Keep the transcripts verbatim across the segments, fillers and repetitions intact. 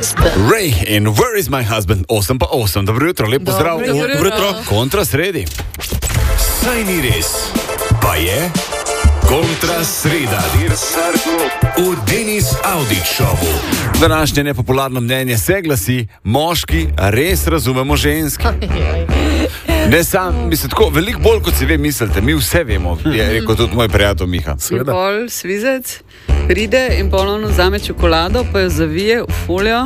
husband? Ray in Where is my husband? osem pa osem. Dobro jutro, lep pozdrav. Dobro jutro. Dobro jutro. Kontra sredi. Saj ni res, pa je kontra sreda. V Denis Audić šovu. Današnje nepopularno mnenje se glasi: moški res razumemo ženski. Ne sam, mislim tako, veliko bolj kot si vi mislite, mi vse vemo, je rekel tudi moj prijatelj Miha. In pol svizec pride in ponovno vzame čokolado, pa jo zavije v folijo,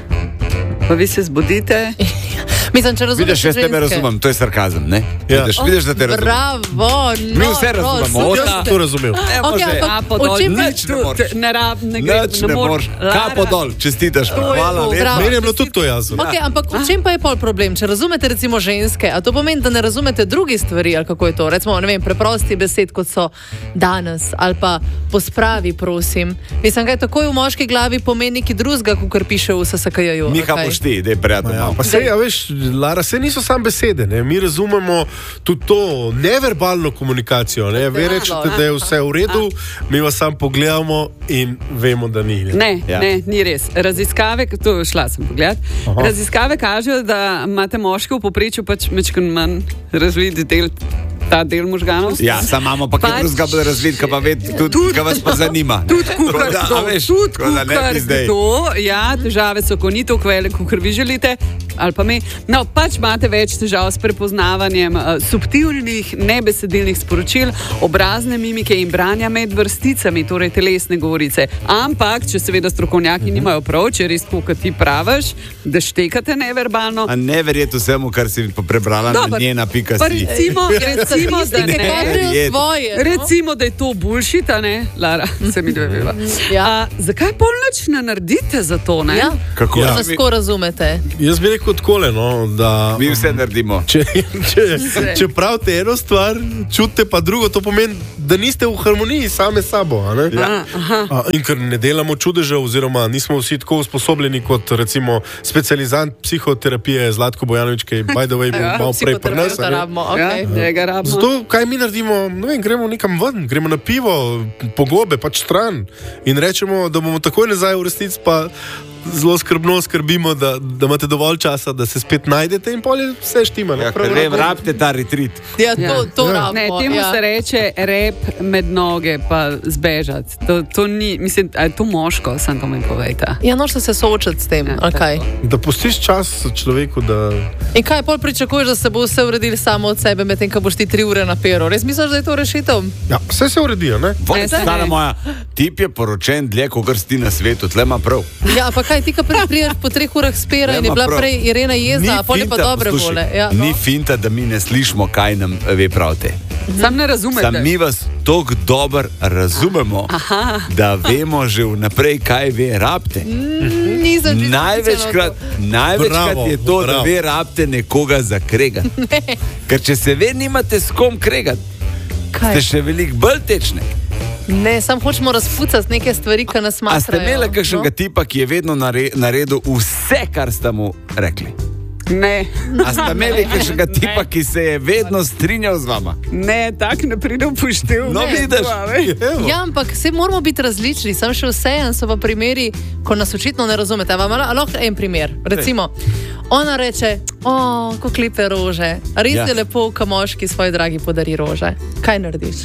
pa vi se zbudite. Mislim, če razumeš Vidiš, jaz tebe razumem, to je sarkazem, ne? Ja. Vidiš, vidiš, da te razumem. Bravo, no, Mi vse razumemo. Jaz sem to razumel. Ne Okay, može. ampak Kapo dol, o čem pa- Nič ne moreš. ne rab, ne gre, Nič ne moreš. Kapo dol, čestitaš. Hvala to, lepa. bravo. Meni je bilo tudi to jasno. Okay, ampak v čem pa je pol problem? Če razumete recimo ženske, a to pomeni, da ne razumete drugih stvari, ali kako je to? Recimo, ne vem, preprosti besed, kot so danes, ali pa pospravi, prosim. Mislim, kaj takoj v moški glavi pomeni nekaj drugega, kot piše v S S K J-ju. Miha okay. pošti, dej prijatelj. Ja, pa sej, a veš, Lara, sej niso samo besede, ne? Mi razumemo tudi to neverbalno komunikacijo, ne? Vi rečete, da je vse v redu, mi vas samo pogledamo in vemo, da ni. Ne? Ne, Ja. ne, ni res. Raziskave, to šla sem pogledat, raziskave kažejo, da imate moški v povprečju pač mečkan manj razvit del, ta del možganov. Ja, sam imamo pa kaj Pač- drugega bolj razvid, kaj pa ved, tudi, kaj vas pa zanima. ne. Tudi Tako kukar da, a to, veš, tudi tako da ne kukar bi zdaj. to, ja, težave so, ko ni to velik, kot vi želite, ali pa mi. No, pač imate več težav s prepoznavanjem uh, subtilnih, nebesedilnih sporočil, obrazne mimike in branja med vrsticami, torej telesne govorice. Ampak, če seveda strokovnjaki Mhm. nimajo prav, če res to, kar ti praviš, da štekate neverbalno. A ne verjeti vsemu, kar si pa prebrala Dobar. na njena pika Pa si. recimo, recimo, da Statistike ne. kažejo verjeti. svoje. no. Recimo, da je to bullshit, a ne, Lara, se mi dve veva. Ja. A, zakaj polnoč ne naredite za to, ne? Ja, Kako? Ja. Ja. vas tako razumete. Jaz bi rekel takole, no, da... Mi vse naredimo. Če, če, če pravite eno stvar, čutite pa drugo, to pomeni, da niste v harmoniji same s sabo. A ne? Ja. Aha. A, in ker ne delamo čudežev, oziroma nismo vsi tako usposobljeni kot recimo specializant psihoterapije Zlatko Bojanović, ki je by the way bil Ja, malo prej pri nas. a Psihoterapeuta ne. rabimo, Ja, okay. njega rabimo. Zato, kaj mi naredimo, ne vem, gremo nekam ven, gremo na pivo, pogobe, pač stran in rečemo, da bomo takoj nazaj v resnici, pa zelo skrbno skrbimo, da, da imate dovolj časa, da se spet najdete in polje vse štima. no. Ja, Prav, ker vem, prav. rabite ta retrit. Ja, to, Ja. to Ja. rabimo. Ne, temu ja. se reče rep med noge, pa zbežati. To, to ni, mislim, a je to moško, sem to mi povejte. Ja, noč se soočati s tem. Ja, Okay. Da pustiš čas človeku, da... In kaj pol pričakuješ, da se bo vse uredilo samo od sebe, medtem ko boš ti tri ure na peru? Res misliš, da je to rešitev? Ja, vse se uredijo, ne? Voj, Ne, saj stara ne. moja, tip je poročen dlje, kot si na svetu, tle ima prav. Ja, pa kaj ti, ko prej priješ po treh urah spera in je Nema bila prav. prej Irena jezna, a pol je pa finta, dobre poslušaj, vole. Ja, no. Ni finta, da mi ne slišimo, kaj nam ve pravite. Sam ne razumete. Sam mi vas tako dobro razumemo, Aha. da vemo že vnaprej, kaj ve rabite. Nisem čisto Največkrat, prepričana največkrat Bravo, je to, da bravo. ve rabite nekoga za kregat. Ker če se ve, nimate s kom kregat, v to. Kaj? ste še veliko bolj tečni. Ne, sam hočemo razpucati neke stvari, ki nas A ste matrajo. imeli kakšnega no? tipa, ki je vedno nare, naredil vse, kar ste mu rekli? Ne, A ste imeli kakšnega tipa, ki se je vedno strinjal z vama? ne, tak ne pride v poštev. No, ne, vidiš. to, a veš. Evo. Ja, ampak vse moramo biti različni, sam še vseeno so pa primeri, ko nas očitno ne razumete. Vam la- lahko en primer. Recimo, ona reče, o, ko klipe rože. Res Ja. je lepo, ko moški svoji dragi podari rože. Kaj narediš?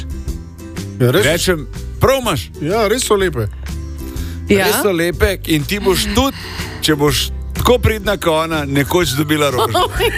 Ja, res, Rečem, prav imaš, ja, res so lepe. Ja? res so lepe in ti boš tudi, če boš tako pridna kot ona, nekoč dobila rože.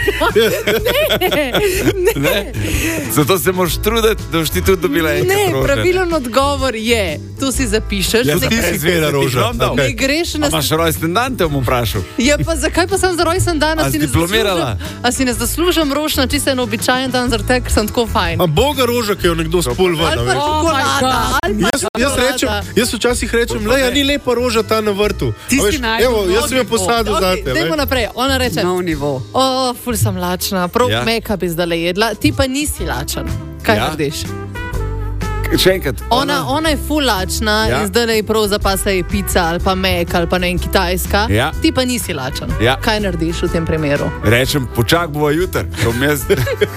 Ne? Zato se moraš truditi, da boš ti tudi dobila Ne, enkrat rože. pravilen odgovor je, tu si zapišeš. Ja, ne, Ti si zmera roža. Ti bom dal. ne greš A na imaš rojsten dan, te bom vprašal. Ja, pa zakaj pa sem za rojsten dan, A a si si ne diplomirala? zaslužim, a si ne zaslužim rož na čisto en običajen dan, zaradi tega, ker sem tako fajn. A boga roža, ki jo nekdo spul ven. Ali a pa veš. čokolada, ali pa Jaz, jaz, rečem, jaz včasih rečem, le, ja, ni lepa roža ta na vrtu. Ti A si veš, najdel evo, jaz sem jo novi posadil Okay, zate. dajmo ne. naprej. Ona reče, Nov nivo. o, ful sem lačna, prav Ja. ja. meka bi zdaj jedla, ti pa nisi lačen. Kaj Ja. ja. narediš? še enkrat. Ona, ona je fulačna Ja. in zdaj je prav zapasa je pica ali pa mek ali pa ne vem, kitajska. Ja. Ti pa nisi lačen. Ja. Kaj narediš v tem primeru? Rečem, počak bova jutr, ko bom jaz.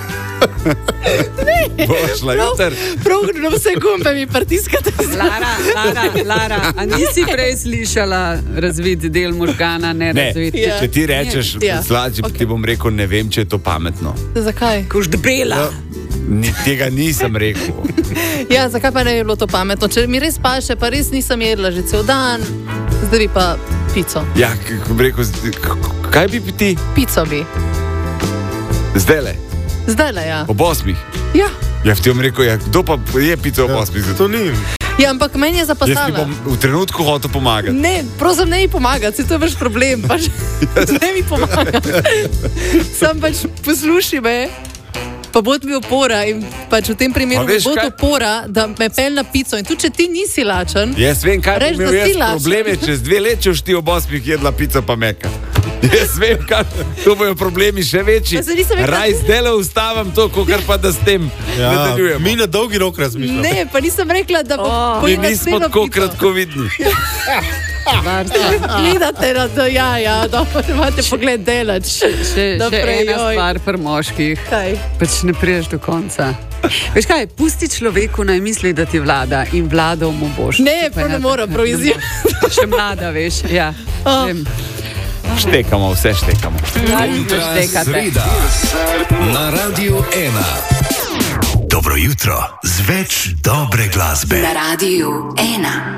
Bova šla jutr. Prav, na vse gumbe mi pritiskate. Lara, Lara, Lara, a nisi prej slišala razvid del možgana, ne Ne, razvid? Ja. če ti rečeš, Ja. slači, Ok. ti bom rekel, ne vem, če je to pametno. Zakaj? Kož debela. Ni, tega nisem rekel. Ja, zakaj pa ne bi bilo to pametno? Če mi res paše, pa res nisem jedla že cel dan, zdaj bi pa pico. Ja, k- ko bi rekel, z- k- k- kaj bi ti Pico bi. zdaj le, Zdaj le, ja. ob osmih? Ja, Ja, ti bom rekel, ja, kdo pa je pico ob Ja, osmih? to ni. ja ampak meni je Jaz ti zapasala. bom v trenutku hotel pomagati. Ne, prosim, ne mi pomagati, se to je vaš problem. Pač, ne mi pomagati. Sam pač posluši me, pa bo mi opora in pač v tem primeru A veš bo kaj? opora, da me pel na pico. In tudi če ti nisi lačen, Jaz vem, kaj Reč, bi da imel si jaz lačen. probleme, čez dve leti, če boš ti ob osmih jedla pico pa meka. Jaz vem, kaj, to bojo problemi še večji. Pa saj nisem rekla- Raj zdaj le ustavim to, kar pa da s tem Ja, nadaljujemo. mi na dolgi rok razmišljamo. ne, pa nisem rekla, da bo Oh. Mi pojedla nismo celo tako pico. kratkovidni. Gledate na to, ja, ja, dobro, imate pogled delač. Še, še Naprej, ena joj. stvar pri moških. Kaj? Pač ne priješ do konca. Veš kaj, pusti človeku naj misli, da ti vlada in vladal mu boš. Ne, To pa prav ne ena mora, taka- prav izjim. Še mlada, veš. Ja. Oh. Vem. Štekamo, vse štekamo. Kontra Štekate. sreda na Radiu ena. Dobro jutro z več dobre glasbe. Na Radiu ena.